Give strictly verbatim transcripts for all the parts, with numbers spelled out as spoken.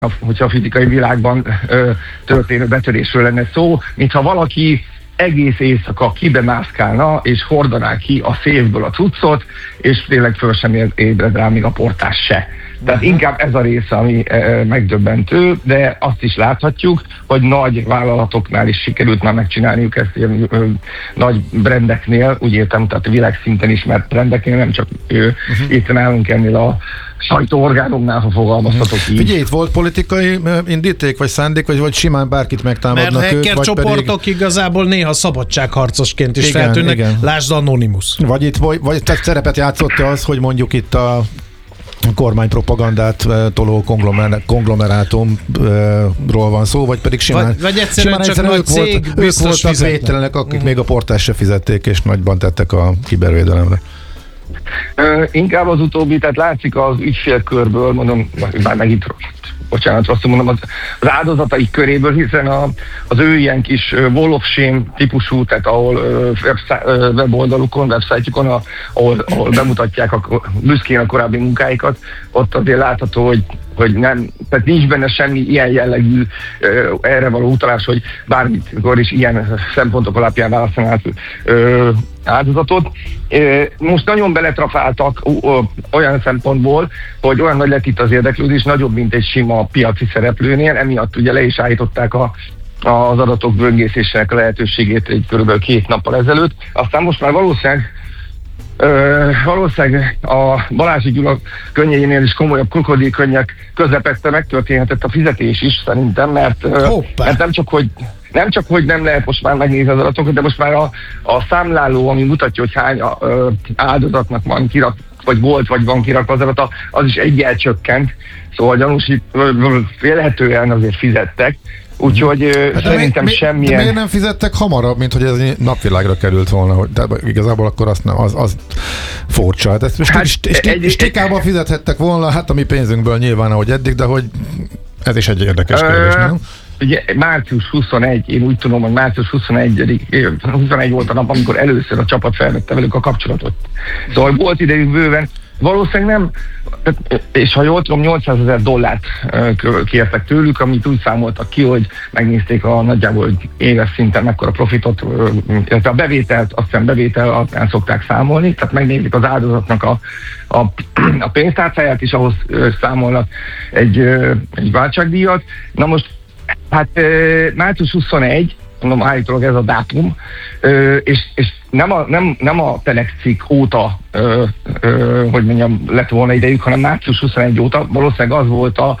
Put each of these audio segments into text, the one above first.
hogyha a fizikai világban ö, történő betörésről lenne szó, mintha valaki egész éjszaka kibemászkálna, és hordaná ki a széfből a cuccot, és tényleg föl sem ébred rá még a portás se. Tehát inkább ez a része, ami e, megdöbbentő, de azt is láthatjuk, hogy nagy vállalatoknál is sikerült már megcsinálniuk ezt ilyen ö, nagy brandeknél, úgy értem, tehát világszinten ismert brandeknél, nem csak ö, uh-huh. itt nálunk ennél a sajtóorgánumnál, ha fogalmazhatok így. Figyelj, itt volt politikai indíték, vagy szándék, vagy, vagy simán bárkit megtámadnak mert ők, hacker vagy csoportok pedig... igazából néha szabadságharcosként is igen, feltűnnek, igen. lásd Anonymous. Vagy itt, vagy, vagy tehát szerepet játszott az, hogy mondjuk itt a kormánypropagandát toló konglomer, konglomerátumról van szó, vagy pedig simán, vagy, vagy egyszerűen simán csak nagy cég, volt, ők voltak védtelenek, akik uh-huh. még a portást se fizették, és nagyban tettek a kibervédelemre. Uh, inkább az utóbbi, tehát látszik az ügyfélkörből, mondom, már megint, bocsánat, rosszul mondom, az, az áldozatai köréből, hiszen a, az ő ilyen kis uh, wall of shame típusú, tehát ahol uh, web, weboldalukon, websájtjukon, a, ahol, ahol bemutatják a, büszkén a korábbi munkáikat, ott azért látható, hogy hogy nem, tehát nincs benne semmi ilyen jellegű uh, erre való utalás, hogy bármikor is ilyen szempontok alapján választanak uh, áldozatot. Uh, most nagyon beletrafáltak uh, olyan szempontból, hogy olyan nagy lett itt az érdeklődés, nagyobb, mint egy sima piaci szereplőnél, emiatt ugye le is állították a az adatok böngészésének a lehetőségét egy körülbelül két nappal ezelőtt. Aztán most már valószínűleg Uh, valószínűleg a Balázsi Gyula könnyeinél is komolyabb krokodilkönnyek közepette megtörténhetett a fizetés is szerintem, mert, uh, mert nem csak hogy nem csak hogy nem lehet most már megnézni az adatokat, de most már a, a számláló, ami mutatja, hogy hány uh, áldozatnak van kirak, vagy volt, vagy van kirakva az adata, az is egyel csökkent, szóval gyanúsít, vélhetően azért fizettek. Úgyhogy hát szerintem mi, semmilyen... De miért nem fizettek hamarabb, mint hogy ez napvilágra került volna? Hogy, de igazából akkor azt nem, az, az furcsa. Hát ezt hát st- st- egy, stikában fizethettek volna, hát a mi pénzünkből nyilván, ahogy eddig, de hogy ez is egy érdekes kérdés, nem? Ugye március huszonegy, én úgy tudom, hogy március huszonegy, huszonegy volt a nap, amikor először a csapat felvette velük a kapcsolatot. Szóval volt idejük bőven, valószínűleg nem, és ha jól tudom, nyolcszázezer dollárt kértek tőlük, amit úgy számoltak ki, hogy megnézték a nagyjából éves szinten mekkora profitot, illetve a bevételt, azt hiszem bevétel alapján szokták számolni, tehát megnézik az áldozatnak a, a, a pénztárcáját, és ahhoz számolnak egy, egy váltságdíjat. Na most, hát március huszonegy, mondom, állítólag ez a dátum, ö, és, és nem a, nem, nem a Telex cikk óta, ö, ö, hogy mondjam, lett volna idejük, hanem március huszonegy óta valószínűleg az volt a,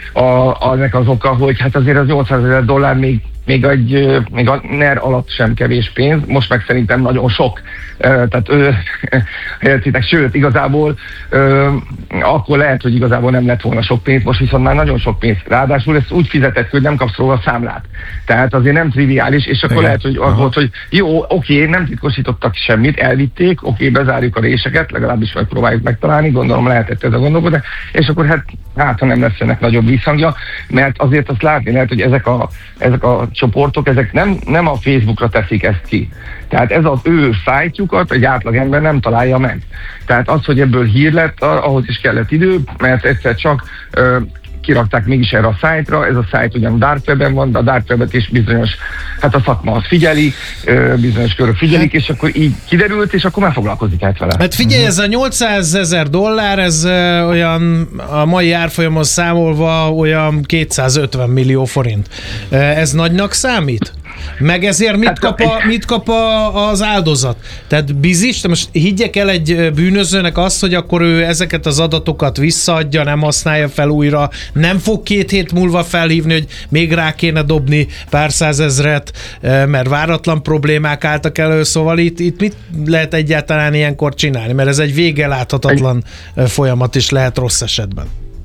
a, ennek az oka, hogy hát azért az nyolcszázezer dollár még, még, egy, még a NER alatt sem kevés pénz, most meg szerintem nagyon sok. Tehát ő, értitek, sőt, igazából ö, akkor lehet, hogy igazából nem lett volna sok pénz, most viszont már nagyon sok pénz. Ráadásul ezt úgy fizetett, hogy nem kapsz róla a számlát. Tehát azért nem triviális, és akkor igen. Lehet, hogy az volt, hogy jó, oké, nem titkosítottak semmit, elvitték, oké, bezárjuk a réseket, legalábbis megpróbáljuk megtalálni, gondolom lehetett ez a gondolkodás, és akkor hát, hát ha nem lesz ennek nagyobb visszhangja, mert azért azt látni lehet, hogy ezek a, ezek a csoportok, ezek nem, nem a Facebookra teszik ezt ki. Tehát ez az ő szájtjukat egy átlag ember nem találja meg. Tehát az, hogy ebből hír lett, ahhoz is kellett idő, mert egyszer csak ö, kirakták mégis erre a szájtra, ez a szájt ugyan Dark Webben van, de a Dark Webet is bizonyos, hát a szakma az figyeli, ö, bizonyos körök figyelik, és akkor így kiderült, és akkor már foglalkozik át vele. Hát figyelj, ez a nyolcszázezer dollár, ez ö, olyan a mai árfolyamon számolva olyan kétszázötven millió forint. Ez nagynak számít? Meg ezért mit kap, a, mit kap a, az áldozat? Tehát biztos, most higgyek el egy bűnözőnek azt, hogy akkor ő ezeket az adatokat visszaadja, nem használja fel újra, nem fog két hét múlva felhívni, hogy még rá kéne dobni pár százezret, mert váratlan problémák álltak elő, szóval itt, itt mit lehet egyáltalán ilyenkor csinálni? Mert ez egy vége láthatatlan folyamat is lehet rossz esetben.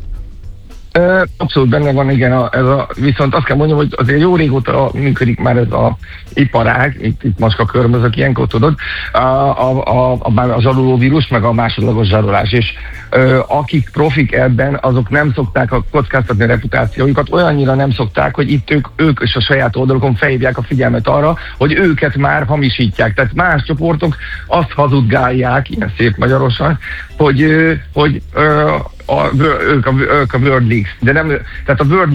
Abszolút benne van, igen, a, ez a, viszont azt kell mondjam, hogy azért jó régóta működik már ez a iparág, itt, itt macska körmözök ilyenkor, tudod, a, a, a, a, a zsaroló vírus, meg a másodlagos zsarolás, és akik profik ebben, azok nem szokták a kockáztatni a reputációjukat, olyannyira nem szokták, hogy itt ők, ők és a saját oldalukon felhívják a figyelmet arra, hogy őket már hamisítják. Tehát más csoportok azt hazudgálják, ilyen szép magyarosan, hogy, hogy a, ők, a, ők a World Leaks. De nem, tehát a World